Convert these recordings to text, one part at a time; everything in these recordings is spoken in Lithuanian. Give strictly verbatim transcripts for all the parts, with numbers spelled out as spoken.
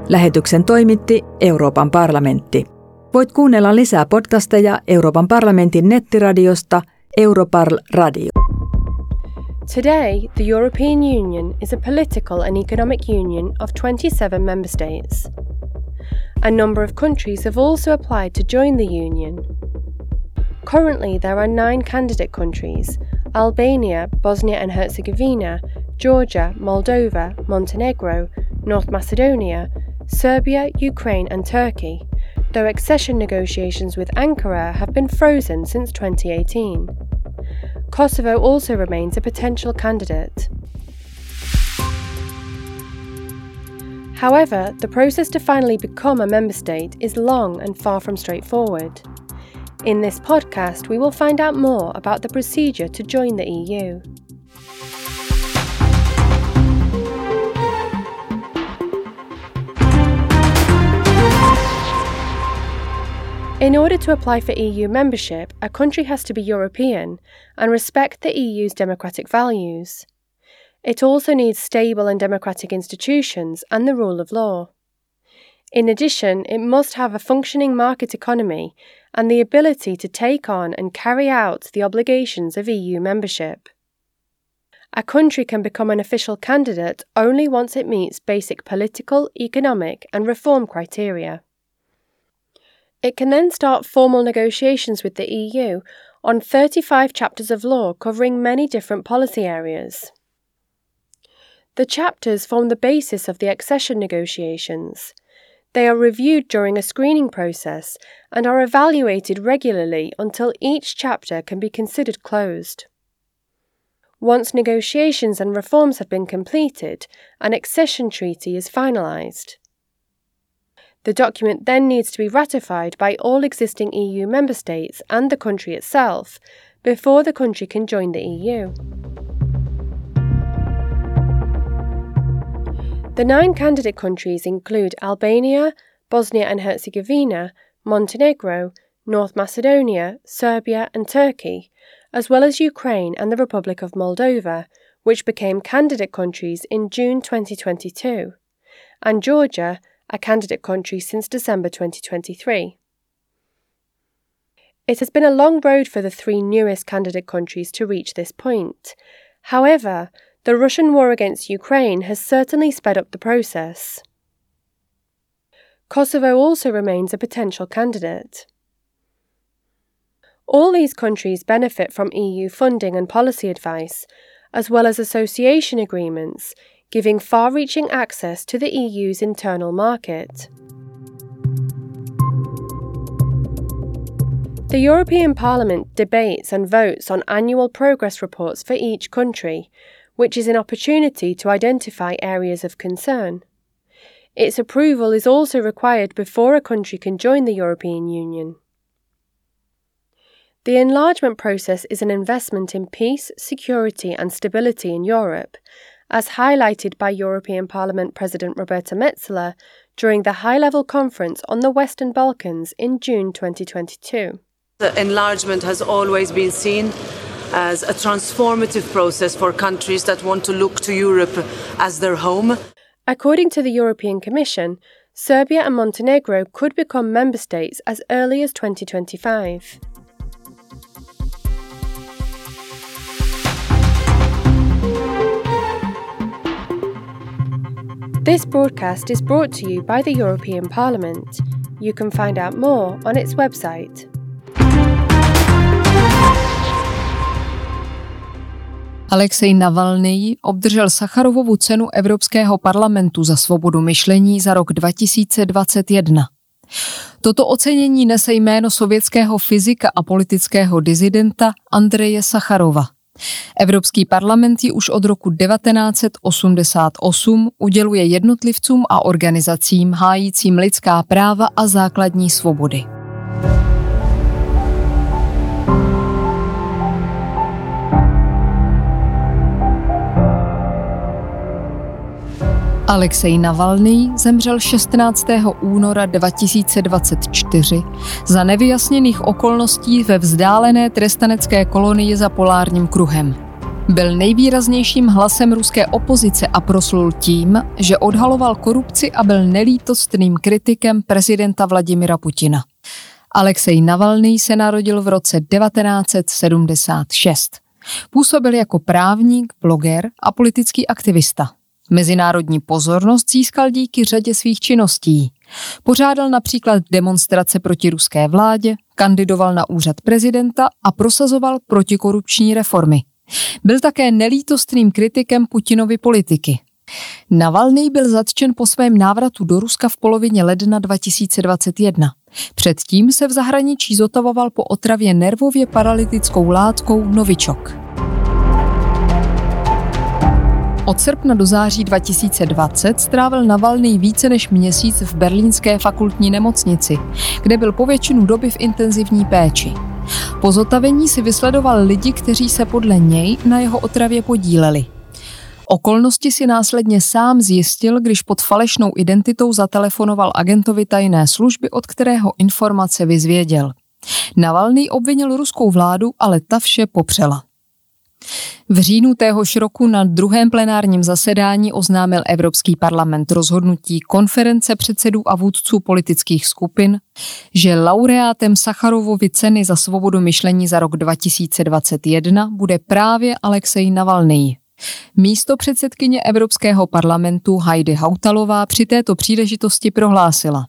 Lähetyksen toimitti Euroopan parlamentti. Voit kuunnella lisää podcasteja Euroopan parlamentin nettiradiosta Europarl Radio. Today, the European Union is a political and economic union of twenty-seven member states. A number of countries have also applied to join the union. Currently, there are nine candidate countries: Albania, Bosnia and Herzegovina, Georgia, Moldova, Montenegro, North Macedonia, Serbia, Ukraine and Turkey, though accession negotiations with Ankara have been frozen since twenty eighteen. Kosovo also remains a potential candidate. However, the process to finally become a member state is long and far from straightforward. In this podcast, we will find out more about the procedure to join the E U. In order to apply for E U membership, a country has to be European and respect the E U's democratic values. It also needs stable and democratic institutions and the rule of law. In addition, it must have a functioning market economy and the ability to take on and carry out the obligations of E U membership. A country can become an official candidate only once it meets basic political, economic, and reform criteria. It can then start formal negotiations with the E U on thirty-five chapters of law covering many different policy areas. The chapters form the basis of the accession negotiations. They are reviewed during a screening process and are evaluated regularly until each chapter can be considered closed. Once negotiations and reforms have been completed, an accession treaty is finalised. The document then needs to be ratified by all existing E U member states and the country itself before the country can join the E U. The nine candidate countries include Albania, Bosnia and Herzegovina, Montenegro, North Macedonia, Serbia and Turkey, as well as Ukraine and the Republic of Moldova, which became candidate countries in June twenty twenty-two, and Georgia, a candidate country since December twenty twenty-three. It has been a long road for the three newest candidate countries to reach this point. However, the Russian war against Ukraine has certainly sped up the process. Kosovo also remains a potential candidate. All these countries benefit from E U funding and policy advice, as well as association agreements, giving far-reaching access to the E U's internal market. The European Parliament debates and votes on annual progress reports for each country, which is an opportunity to identify areas of concern. Its approval is also required before a country can join the European Union. The enlargement process is an investment in peace, security and stability in Europe, as highlighted by European Parliament President Roberta Metsola during the high-level conference on the Western Balkans in June twenty twenty-two. The enlargement has always been seen as a transformative process for countries that want to look to Europe as their home. According to the European Commission, Serbia and Montenegro could become member states as early as twenty twenty-five. This broadcast is brought to you by the European Parliament. You can find out more on its website. Alexej Navalnyj obdržel Sacharovovu cenu Evropského parlamentu za svobodu myšlení za rok dva tisíce dvacet jedna. Toto ocenění nese jméno sovětského fyzika a politického disidenta Andreje Sacharova. Evropský parlament ji už od roku devatenáct set osmdesát osm uděluje jednotlivcům a organizacím hájícím lidská práva a základní svobody. Alexej Navalnyj zemřel šestnáctého února dva tisíce dvacet čtyři za nevyjasněných okolností ve vzdálené trestanecké kolonii za polárním kruhem. Byl nejvýraznějším hlasem ruské opozice a proslul tím, že odhaloval korupci a byl nelítostným kritikem prezidenta Vladimira Putina. Alexej Navalný se narodil v roce devatenáct set sedmdesát šest. Působil jako právník, bloger a politický aktivista. Mezinárodní pozornost získal díky řadě svých činností. Pořádal například demonstrace proti ruské vládě, kandidoval na úřad prezidenta a prosazoval protikorupční reformy. Byl také nelítostným kritikem Putinovy politiky. Navalný byl zatčen po svém návratu do Ruska v polovině ledna dva tisíce dvacet jedna. Předtím se v zahraničí zotavoval po otravě nervově paralytickou látkou Novichok. Od srpna do září dva tisíce dvacet strávil Navalný více než měsíc v berlínské fakultní nemocnici, kde byl po většinu doby v intenzivní péči. Po zotavení si vysledoval lidi, kteří se podle něj na jeho otravě podíleli. Okolnosti si následně sám zjistil, když pod falešnou identitou zatelefonoval agentovi tajné služby, od kterého informace vyzvěděl. Navalný obvinil ruskou vládu, ale ta vše popřela. V říjnu téhož roku na druhém plenárním zasedání oznámil Evropský parlament rozhodnutí konference předsedů a vůdců politických skupin, že laureátem Sacharovovy ceny za svobodu myšlení za rok dva tisíce dvacet jedna bude právě Alexej Navalný. Místo předsedkyně Evropského parlamentu Heidi Hautalová při této příležitosti prohlásila: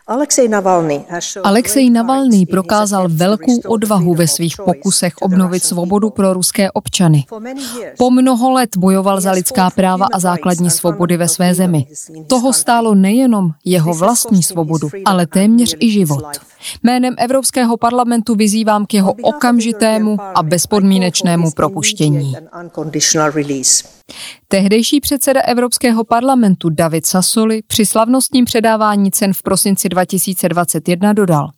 Alexej Navalný prokázal velkou odvahu ve svých pokusech obnovit svobodu pro ruské občany. Po mnoho let bojoval za lidská práva a základní svobody ve své zemi. Toho stálo nejenom jeho vlastní svobodu, ale téměř i život. Jménem Evropského parlamentu vyzývám k jeho okamžitému a bezpodmínečnému propuštění. Tehdejší předseda Evropského parlamentu David Sassoli při slavnostním předávání cen v prosinci dva tisíce dvacet jedna dodal: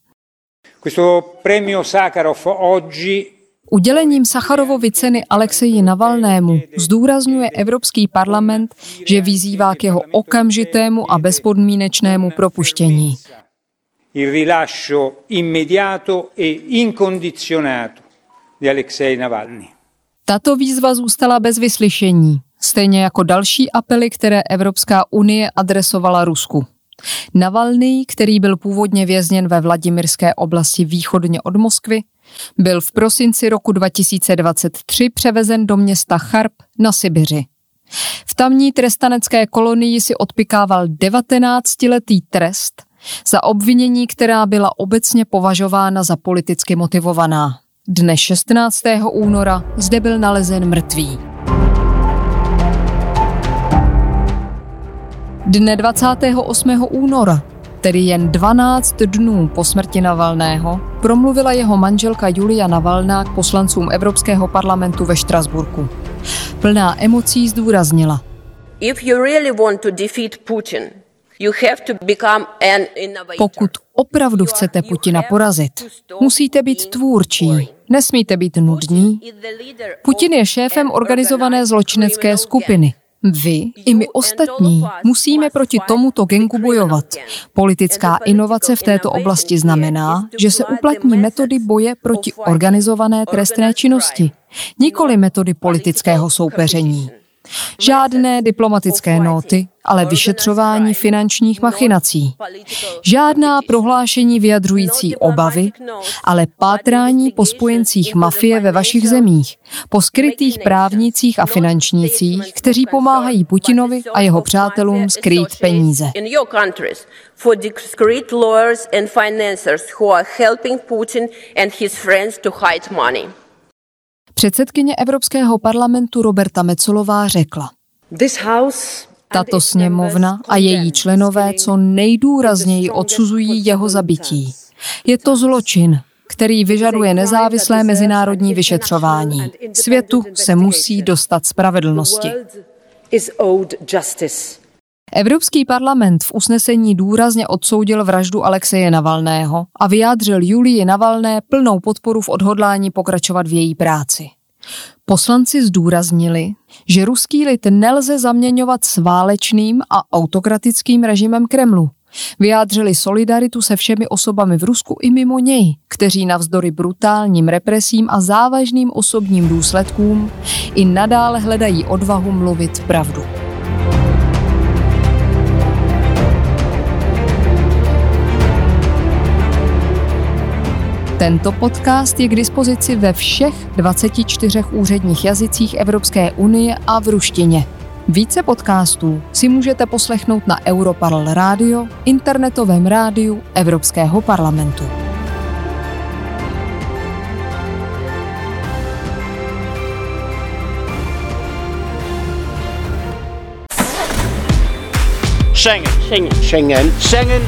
Udělením Sacharovovy ceny Alexeji Navalnému zdůrazňuje Evropský parlament, že vyzývá k jeho okamžitému a bezpodmínečnému propuštění. Il rilascio immediato e incondizionato di Alexej Navalny. Tato výzva zůstala bez vyslyšení, stejně jako další apely, které Evropská unie adresovala Rusku. Navalný, který byl původně vězněn ve Vladimirské oblasti východně od Moskvy, byl v prosinci roku dva tisíce dvacet tři převezen do města Charb na Sibiři. V tamní trestanecké kolonii si odpykával devatenáctiletý trest za obvinění, která byla obecně považována za politicky motivovaná. Dne šestnáctého února zde byl nalezen mrtvý. Dne dvacátého osmého února, tedy jen dvanáct dnů po smrti Navalného, promluvila jeho manželka Julia Navalná k poslancům Evropského parlamentu ve Štrasburku. Plná emocí zdůraznila: If you really want to defeat Putin, you have to become an innovator. Pokud opravdu chcete Putina porazit, musíte být tvůrčí, nesmíte být nudní. Putin je šéfem organizované zločinecké skupiny. Vy i my ostatní musíme proti tomuto gengu bojovat. Politická inovace v této oblasti znamená, že se uplatní metody boje proti organizované trestné činnosti, nikoli metody politického soupeření. Žádné diplomatické nóty, ale vyšetřování finančních machinací. Žádná prohlášení vyjadřující obavy, ale pátrání po spojencích mafie ve vašich zemích, po skrytých právnících a finančnících, kteří pomáhají Putinovi a jeho přátelům skrýt peníze. Předsedkyně Evropského parlamentu Roberta Metsolová řekla: Tato sněmovna a její členové co nejdůrazněji odsuzují jeho zabití. Je to zločin, který vyžaduje nezávislé mezinárodní vyšetřování. Světu se musí dostat spravedlnosti. Evropský parlament v usnesení důrazně odsoudil vraždu Alexeje Navalného a vyjádřil Julii Navalné plnou podporu v odhodlání pokračovat v její práci. Poslanci zdůraznili, že ruský lid nelze zaměňovat s válečným a autokratickým režimem Kremlu, Vyjádřili solidaritu se všemi osobami v Rusku i mimo něj, kteří navzdory brutálním represím a závažným osobním důsledkům i nadále hledají odvahu mluvit pravdu. Tento podcast je k dispozici ve všech dvaceti čtyřech úředních jazycích Evropské unie a v ruštině. Více podcastů si můžete poslechnout na Europarl Radio, internetovém rádiu Evropského parlamentu. Schengen. Schengen. Schengen. Schengen.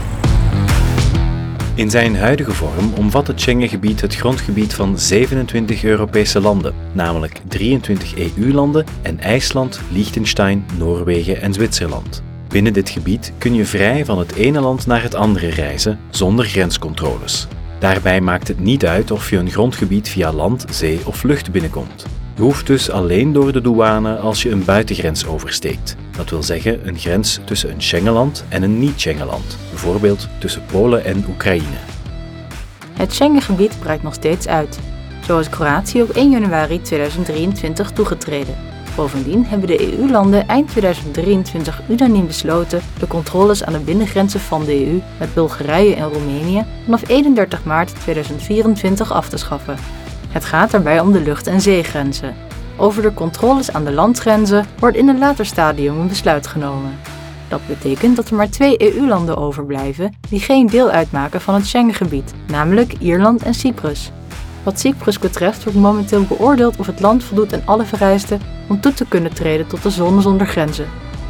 In zijn huidige vorm omvat het Schengengebied het grondgebied van zevenentwintig Europese landen, namelijk drieëntwintig E U-landen en IJsland, Liechtenstein, Noorwegen en Zwitserland. Binnen dit gebied kun je vrij van het ene land naar het andere reizen, zonder grenscontroles. Daarbij maakt het niet uit of je een grondgebied via land, zee of lucht binnenkomt. Je hoeft dus alleen door de douane als je een buitengrens oversteekt. Dat wil zeggen een grens tussen een Schengenland en een niet-Schengenland, bijvoorbeeld tussen Polen en Oekraïne. Het Schengengebied breidt nog steeds uit. Zo is Kroatië op één januari tweeduizend drieëntwintig toegetreden. Bovendien hebben de E U-landen eind tweeduizend drieëntwintig unaniem besloten de controles aan de binnengrenzen van de E U met Bulgarije en Roemenië vanaf eenendertig maart tweeduizend vierentwintig af te schaffen. Het gaat daarbij om de lucht- en zeegrenzen. Over de controles aan de landgrenzen wordt in een later stadium een besluit genomen. Dat betekent dat er maar twee E U-landen overblijven die geen deel uitmaken van het Schengengebied, namelijk Ierland en Cyprus. Wat Cyprus betreft wordt momenteel beoordeeld of het land voldoet aan alle vereisten om toe te kunnen treden tot de zone zonder grenzen.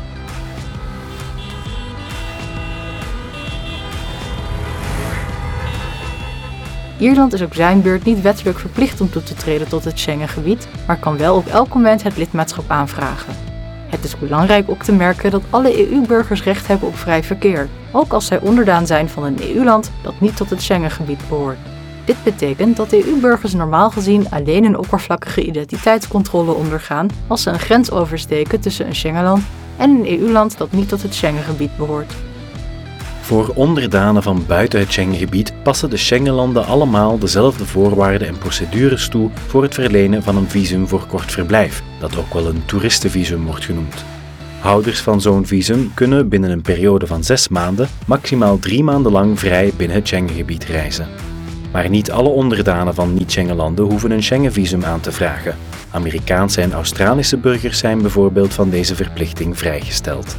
Ierland is op zijn beurt niet wettelijk verplicht om toe te treden tot het Schengengebied, maar kan wel op elk moment het lidmaatschap aanvragen. Het is belangrijk op te merken dat alle E U-burgers recht hebben op vrij verkeer, ook als zij onderdaan zijn van een E U-land dat niet tot het Schengengebied behoort. Dit betekent dat E U-burgers normaal gezien alleen een oppervlakkige identiteitscontrole ondergaan als ze een grens oversteken tussen een Schengenland en een E U-land dat niet tot het Schengengebied behoort. Voor onderdanen van buiten het Schengengebied passen de Schengenlanden allemaal dezelfde voorwaarden en procedures toe voor het verlenen van een visum voor kort verblijf, dat ook wel een toeristenvisum wordt genoemd. Houders van zo'n visum kunnen binnen een periode van zes maanden maximaal drie maanden lang vrij binnen het Schengengebied reizen. Maar niet alle onderdanen van niet-Schengenlanden hoeven een Schengenvisum aan te vragen. Amerikaanse en Australische burgers zijn bijvoorbeeld van deze verplichting vrijgesteld.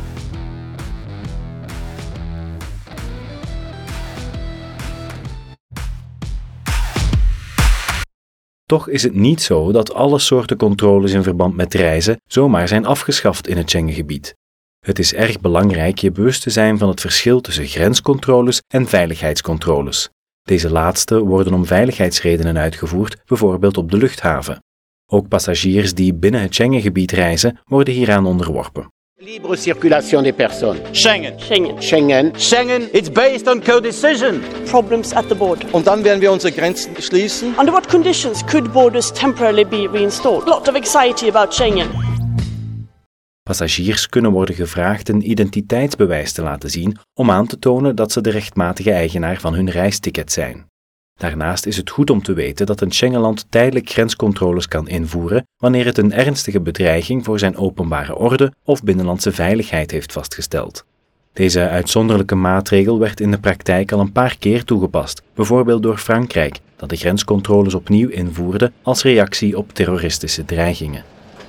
Toch is het niet zo dat alle soorten controles in verband met reizen zomaar zijn afgeschaft in het Schengengebied. Het is erg belangrijk je bewust te zijn van het verschil tussen grenscontroles en veiligheidscontroles. Deze laatste worden om veiligheidsredenen uitgevoerd, bijvoorbeeld op de luchthaven. Ook passagiers die binnen het Schengengebied reizen, worden hieraan onderworpen. Libre circulation des personnes. Schengen. Schengen. Schengen. Schengen. It's based on co-decision. Problems at the border. Und dann werden wir unsere Grenzen schließen. Under what conditions could borders temporarily be reinstalled? A lot of anxiety about Schengen. Passagiers kunnen worden gevraagd een identiteitsbewijs te laten zien om aan te tonen dat ze de rechtmatige eigenaar van hun reisticket zijn. Daarnaast is het goed om te weten dat een Schengenland tijdelijk grenscontroles kan invoeren wanneer het een ernstige bedreiging voor zijn openbare orde of binnenlandse veiligheid heeft vastgesteld. Deze uitzonderlijke maatregel werd in de praktijk al een paar keer toegepast, bijvoorbeeld door Frankrijk, dat de grenscontroles opnieuw invoerde als reactie op terroristische dreigingen.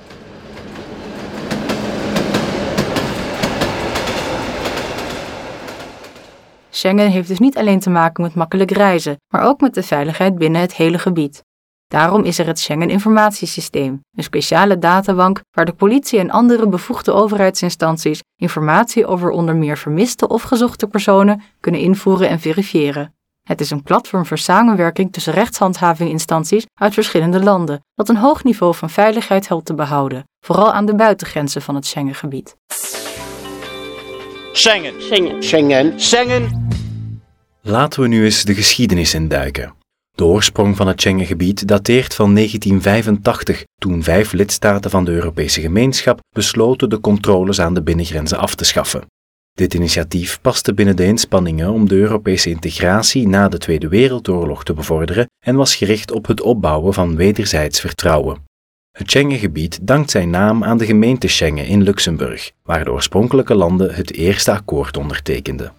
Schengen heeft dus niet alleen te maken met makkelijk reizen, maar ook met de veiligheid binnen het hele gebied. Daarom is er het Schengen-informatiesysteem, een speciale databank waar de politie en andere bevoegde overheidsinstanties informatie over onder meer vermiste of gezochte personen kunnen invoeren en verifiëren. Het is een platform voor samenwerking tussen rechtshandhavinginstanties uit verschillende landen, dat een hoog niveau van veiligheid helpt te behouden, vooral aan de buitengrenzen van het Schengengebied. Schengen. Schengen. Schengen. Schengen. Laten we nu eens de geschiedenis induiken. De oorsprong van het Schengengebied dateert van negentien vijfentachtig, toen vijf lidstaten van de Europese gemeenschap besloten de controles aan de binnengrenzen af te schaffen. Dit initiatief paste binnen de inspanningen om de Europese integratie na de Tweede Wereldoorlog te bevorderen en was gericht op het opbouwen van wederzijds vertrouwen. Het Schengengebied dankt zijn naam aan de gemeente Schengen in Luxemburg, waar de oorspronkelijke landen het eerste akkoord ondertekenden.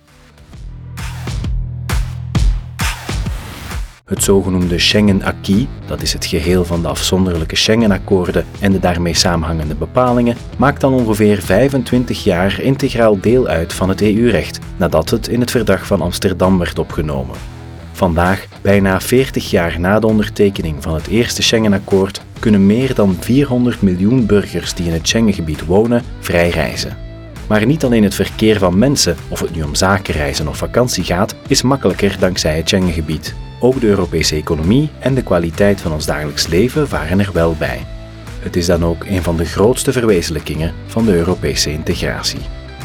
Het zogenoemde Schengen-acquis, dat is het geheel van de afzonderlijke Schengen-akkoorden en de daarmee samenhangende bepalingen, maakt dan ongeveer vijfentwintig jaar integraal deel uit van het E U-recht, nadat het in het Verdrag van Amsterdam werd opgenomen. Vandaag, bijna veertig jaar na de ondertekening van het eerste Schengen-akkoord, kunnen meer dan vierhonderd miljoen burgers die in het Schengengebied wonen vrij reizen. Maar niet alleen het verkeer van mensen, of het nu om zakenreizen of vakantie gaat, is makkelijker dankzij het Schengengebied. Ook de Europese economie en de kwaliteit van ons dagelijks leven varen er wel bij. Het is dan ook een van de grootste verwezenlijkingen van de Europese integratie.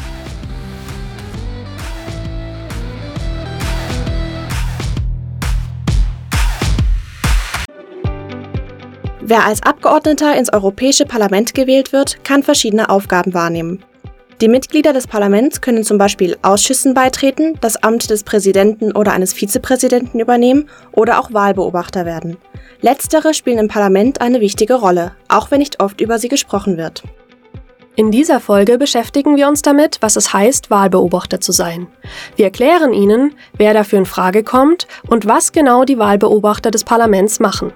Wer als Abgeordneter ins Europäische Parlament gewählt wird, kann verschiedene Aufgaben wahrnehmen. Die Mitglieder des Parlaments können zum Beispiel Ausschüssen beitreten, das Amt des Präsidenten oder eines Vizepräsidenten übernehmen oder auch Wahlbeobachter werden. Letztere spielen im Parlament eine wichtige Rolle, auch wenn nicht oft über sie gesprochen wird. In dieser Folge beschäftigen wir uns damit, was es heißt, Wahlbeobachter zu sein. Wir erklären Ihnen, wer dafür in Frage kommt und was genau die Wahlbeobachter des Parlaments machen.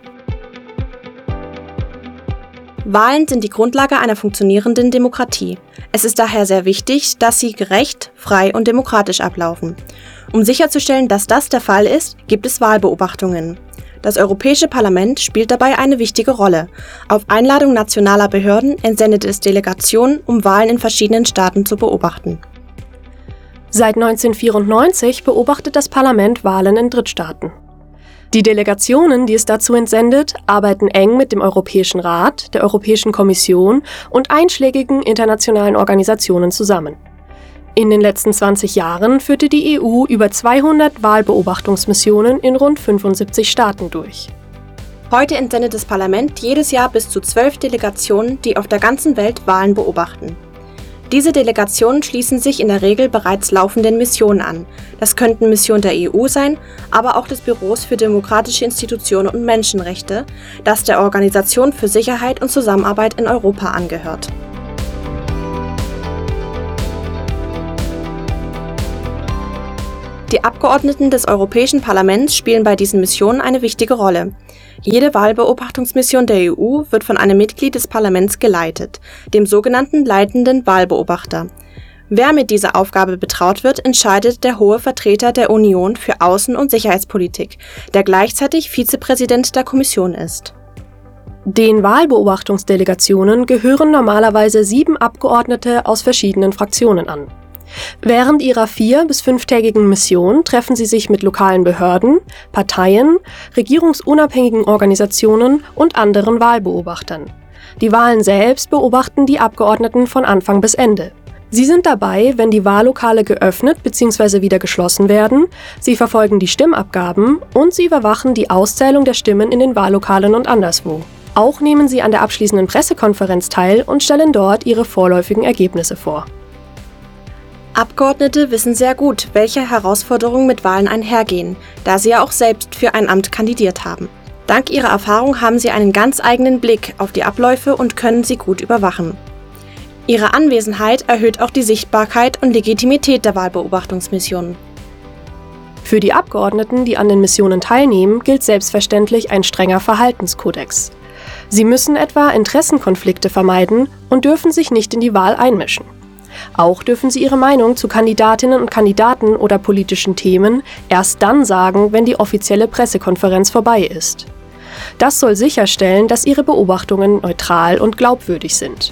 Wahlen sind die Grundlage einer funktionierenden Demokratie. Es ist daher sehr wichtig, dass sie gerecht, frei und demokratisch ablaufen. Um sicherzustellen, dass das der Fall ist, gibt es Wahlbeobachtungen. Das Europäische Parlament spielt dabei eine wichtige Rolle. Auf Einladung nationaler Behörden entsendet es Delegationen, um Wahlen in verschiedenen Staaten zu beobachten. Seit neunzehnhundertvierundneunzig beobachtet das Parlament Wahlen in Drittstaaten. Die Delegationen, die es dazu entsendet, arbeiten eng mit dem Europäischen Rat, der Europäischen Kommission und einschlägigen internationalen Organisationen zusammen. In den letzten zwanzig Jahren führte die E U über zweihundert Wahlbeobachtungsmissionen in rund fünfundsiebzig Staaten durch. Heute entsendet das Parlament jedes Jahr bis zu zwölf Delegationen, die auf der ganzen Welt Wahlen beobachten. Diese Delegationen schließen sich in der Regel bereits laufenden Missionen an. Das könnten Missionen der E U sein, aber auch des Büros für demokratische Institutionen und Menschenrechte, das der Organisation für Sicherheit und Zusammenarbeit in Europa angehört. Die Abgeordneten des Europäischen Parlaments spielen bei diesen Missionen eine wichtige Rolle. Jede Wahlbeobachtungsmission der E U wird von einem Mitglied des Parlaments geleitet, dem sogenannten leitenden Wahlbeobachter. Wer mit dieser Aufgabe betraut wird, entscheidet der hohe Vertreter der Union für Außen- und Sicherheitspolitik, der gleichzeitig Vizepräsident der Kommission ist. Den Wahlbeobachtungsdelegationen gehören normalerweise sieben Abgeordnete aus verschiedenen Fraktionen an. Während ihrer vier- bis fünftägigen Mission treffen sie sich mit lokalen Behörden, Parteien, regierungsunabhängigen Organisationen und anderen Wahlbeobachtern. Die Wahlen selbst beobachten die Abgeordneten von Anfang bis Ende. Sie sind dabei, wenn die Wahllokale geöffnet bzw. wieder geschlossen werden, sie verfolgen die Stimmabgaben und sie überwachen die Auszählung der Stimmen in den Wahllokalen und anderswo. Auch nehmen sie an der abschließenden Pressekonferenz teil und stellen dort ihre vorläufigen Ergebnisse vor. Abgeordnete wissen sehr gut, welche Herausforderungen mit Wahlen einhergehen, da sie ja auch selbst für ein Amt kandidiert haben. Dank ihrer Erfahrung haben sie einen ganz eigenen Blick auf die Abläufe und können sie gut überwachen. Ihre Anwesenheit erhöht auch die Sichtbarkeit und Legitimität der Wahlbeobachtungsmissionen. Für die Abgeordneten, die an den Missionen teilnehmen, gilt selbstverständlich ein strenger Verhaltenskodex. Sie müssen etwa Interessenkonflikte vermeiden und dürfen sich nicht in die Wahl einmischen. Auch dürfen sie ihre Meinung zu Kandidatinnen und Kandidaten oder politischen Themen erst dann sagen, wenn die offizielle Pressekonferenz vorbei ist. Das soll sicherstellen, dass ihre Beobachtungen neutral und glaubwürdig sind.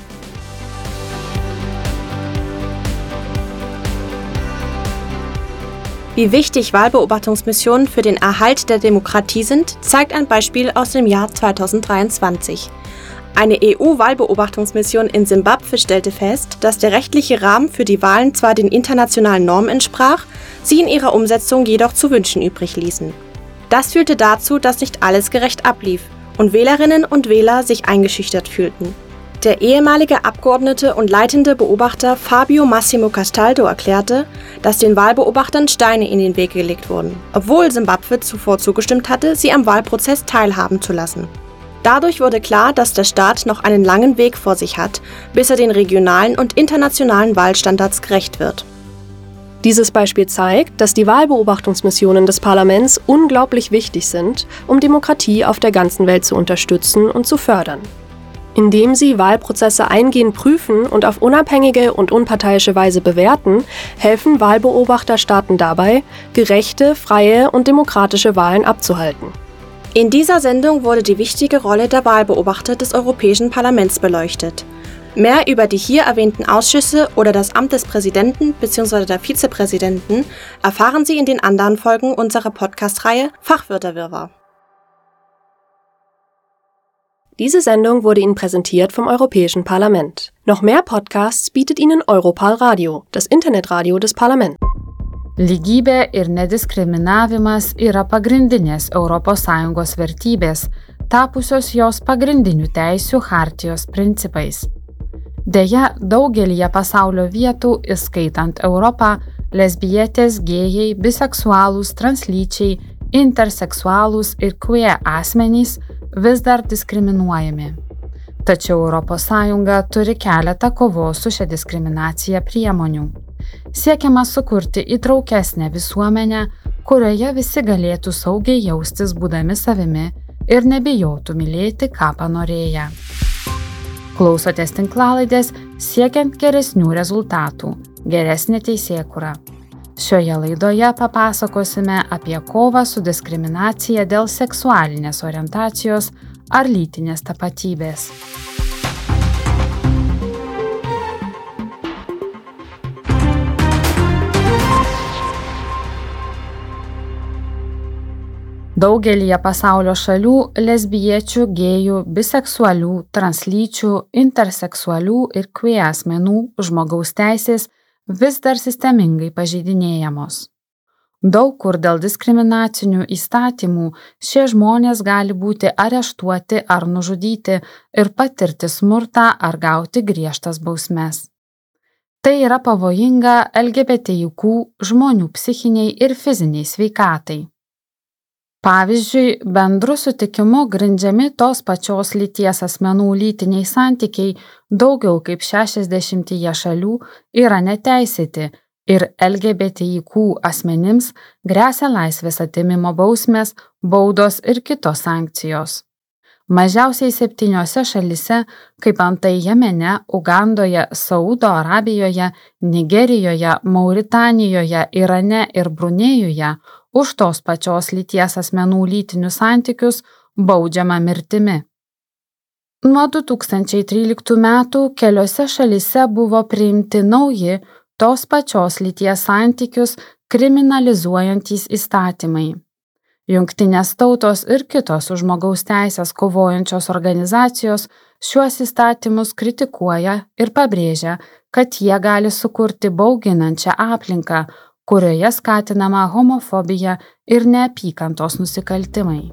Wie wichtig Wahlbeobachtungsmissionen für den Erhalt der Demokratie sind, zeigt ein Beispiel aus dem Jahr zweitausenddreiundzwanzig. Eine E U-Wahlbeobachtungsmission in Simbabwe stellte fest, dass der rechtliche Rahmen für die Wahlen zwar den internationalen Normen entsprach, sie in ihrer Umsetzung jedoch zu wünschen übrig ließen. Das führte dazu, dass nicht alles gerecht ablief und Wählerinnen und Wähler sich eingeschüchtert fühlten. Der ehemalige Abgeordnete und leitende Beobachter Fabio Massimo Castaldo erklärte, dass den Wahlbeobachtern Steine in den Weg gelegt wurden, obwohl Simbabwe zuvor zugestimmt hatte, sie am Wahlprozess teilhaben zu lassen. Dadurch wurde klar, dass der Staat noch einen langen Weg vor sich hat, bis er den regionalen und internationalen Wahlstandards gerecht wird. Dieses Beispiel zeigt, dass die Wahlbeobachtungsmissionen des Parlaments unglaublich wichtig sind, um Demokratie auf der ganzen Welt zu unterstützen und zu fördern. Indem sie Wahlprozesse eingehend prüfen und auf unabhängige und unparteiische Weise bewerten, helfen Wahlbeobachterstaaten dabei, gerechte, freie und demokratische Wahlen abzuhalten. In dieser Sendung wurde die wichtige Rolle der Wahlbeobachter des Europäischen Parlaments beleuchtet. Mehr über die hier erwähnten Ausschüsse oder das Amt des Präsidenten bzw. der Vizepräsidenten erfahren Sie in den anderen Folgen unserer Podcast-Reihe Fachwörterwirrwarr. Diese Sendung wurde Ihnen präsentiert vom Europäischen Parlament. Noch mehr Podcasts bietet Ihnen Europal Radio, das Internetradio des Parlaments. Lygybė ir nediskriminavimas yra pagrindinės Europos Sąjungos vertybės, tapusios jos pagrindinių teisių chartijos principais. Deja, daugelyje pasaulio vietų, įskaitant Europą, lesbietės, gėjai, biseksualūs, translyčiai, interseksualūs ir queer asmenys vis dar diskriminuojami. Tačiau Europos Sąjunga turi keletą kovos su šia diskriminacija priemonių. Siekiama sukurti įtraukesnę visuomenę, kurioje visi galėtų saugiai jaustis būdami savimi ir nebijotų mylėti, ką panorėję. Klausotės tinklalaidės siekiant geresnių rezultatų, geresnė teisėkūra. Šioje laidoje papasakosime apie kovą su diskriminacija dėl seksualinės orientacijos ar lytinės tapatybės. Daugelyje pasaulio šalių lesbiečių, gėjų, biseksualių, translyčių, interseksualių ir queer asmenų žmogaus teisės vis dar sistemingai pažeidinėjamos. Daug kur dėl diskriminacinių įstatymų šie žmonės gali būti areštuoti ar nužudyti ir patirti smurtą ar gauti griežtas bausmes. Tai yra pavojinga L G B T I Q žmonių psichiniai ir fiziniai sveikatai. Pavyzdžiui, bendru sutikimu grindžiami tos pačios lyties asmenų lytiniai santykiai daugiau kaip šešiasdešimtyje šalių yra neteisėti ir L G B T I Q asmenims gresia laisvės atėmimo bausmės, baudos ir kitos sankcijos. Mažiausiai septyniose šalyse, kaip antai Jemene, Ugandoje, Saudo Arabijoje, Nigerijoje, Mauritanijoje, Irane ir Brunėjuje, už tos pačios lyties asmenų lytinius santykius baudžiama mirtimi. Nuo du tūkstančiai tryliktų metų keliose šalyse buvo priimti nauji tos pačios lyties santykius kriminalizuojantys įstatymai. Jungtinės tautos ir kitos už žmogaus teisės kovojančios organizacijos šiuos įstatymus kritikuoja ir pabrėžia, kad jie gali sukurti bauginančią aplinką, kurioje skatinama homofobija ir neapykantos nusikaltimai.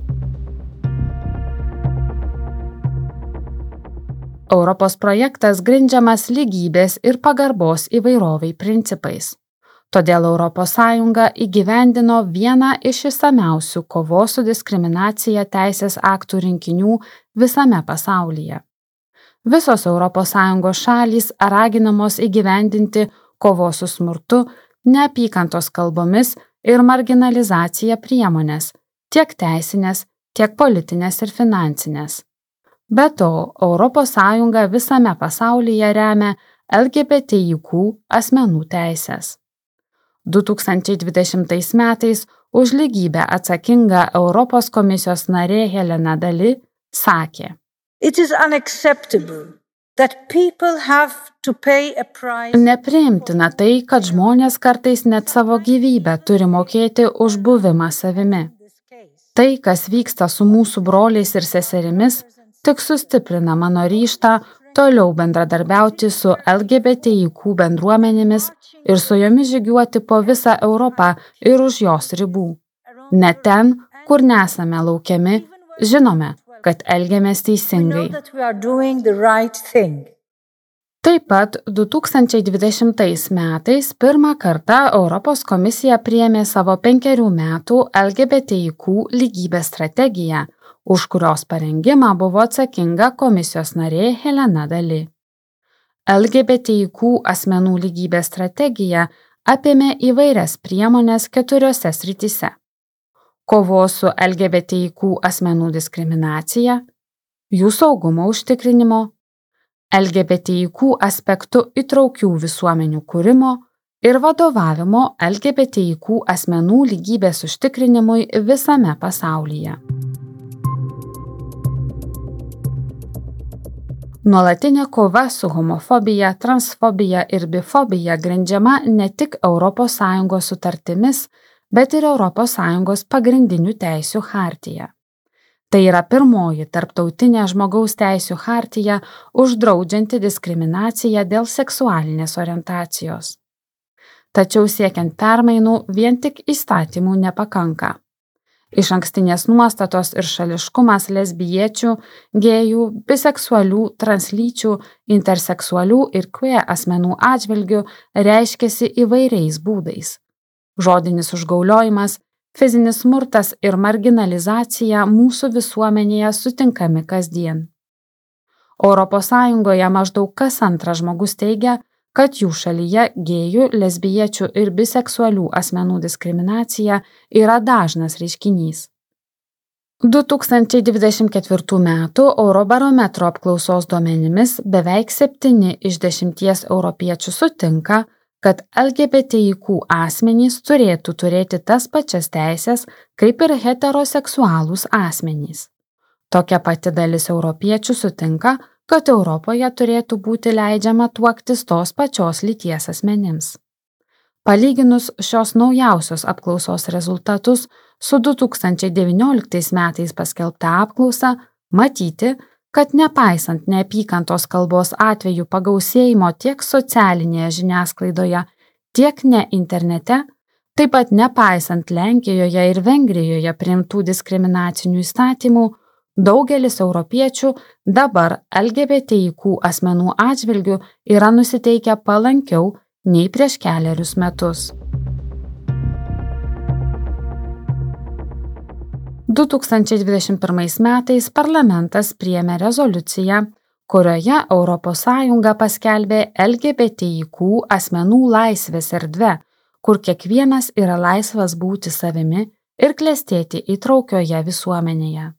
Europos projektas grindžiamas lygybės ir pagarbos įvairoviai principais. Todėl Europos Sąjunga įgyvendino vieną iš išsamiausių kovos su diskriminacija teisės aktų rinkinių visame pasaulyje. Visos Europos Sąjungos šalys raginamos įgyvendinti kovos su smurtu, neapykantos kalbomis ir marginalizacija priemonės, tiek teisinės, tiek politinės ir finansinės. Be to, Europos Sąjunga visame pasaulyje remia L G B T I Q asmenų teisės. du tūkstančiai dvidešimtais metais už lygybę atsakinga Europos komisijos narė Helena Dali sakė: It is unacceptable that people have to pay a price. Nepriimtina tai, kad žmonės kartais net savo gyvybę turi mokėti už buvimą savimi. Tai, kas vyksta su mūsų broliais ir seserimis, tik sustiprina mano ryžtą toliau bendradarbiauti su L G B T I Q bendruomenėmis ir su jomis žygiuoti po visą Europą ir už jos ribų. Ne ten, kur nesame laukiami, žinome, kad elgiamės teisingai. Taip pat du tūkstančiai dvidešimtais metais pirmą kartą Europos komisija priėmė savo penkerių metų L G B T I Q lygybės strategiją, už kurios parengimą buvo atsakinga komisijos narė Helena Dali. L G B T I Q asmenų lygybės strategija apėmė įvairias priemones keturiose srityse: kovos su L G B T I Q asmenų diskriminacija, jų saugumo užtikrinimo, L G B T I Q aspektų įtraukių visuomenių kūrimo ir vadovavimo L G B T I Q asmenų lygybės užtikrinimui visame pasaulyje. Nuolatinė kova su homofobija, transfobija ir bifobija grindžiama ne tik Europos Sąjungos sutartimis, bet ir Europos Sąjungos pagrindinių teisių chartija. Tai yra pirmoji tarptautinė žmogaus teisių chartija uždraudžianti diskriminaciją dėl seksualinės orientacijos. Tačiau siekiant permainų vien tik įstatymų nepakanka. Išankstinės nuostatos ir šališkumas lesbiečių, gėjų, biseksualių, translyčių, interseksualių ir queer asmenų atžvilgių reiškiasi įvairiais būdais. Žodinis užgauliojimas, fizinis smurtas ir marginalizacija mūsų visuomenėje sutinkami kasdien. Europos Sąjungoje maždaug kas antras žmogus teigia, kad jų šalyje gėjų, lesbiečių ir biseksualių asmenų diskriminacija yra dažnas reiškinys. du tūkstančiai dvidešimt ketvirtų metų Eurobarometro apklausos duomenimis beveik septyni iš dešimties europiečių sutinka, kad L G B T I Q asmenys turėtų turėti tas pačias teisės kaip ir heteroseksualūs asmenys. Tokia pati dalis europiečių sutinka, kad Europoje turėtų būti leidžiama tuoktis tos pačios lyties asmenims. Palyginus šios naujausios apklausos rezultatus su du tūkstančiai devynioliktais metais paskelbta apklausa, matyti, kad nepaisant neapykantos kalbos atvejų pagausėjimo tiek socialinėje žiniasklaidoje, tiek ne internete, taip pat nepaisant Lenkijoje ir Vengrijoje priimtų diskriminacinių įstatymų, daugelis europiečių dabar L G B T I Q asmenų atžvilgių yra nusiteikę palankiau nei prieš kelerius metus. du tūkstančiai dvidešimt pirmais metais parlamentas priėmė rezoliuciją, kurioje Europos Sąjunga paskelbė L G B T I Q asmenų laisvės erdve, kur kiekvienas yra laisvas būti savimi ir klestėti įtraukioje visuomenėje.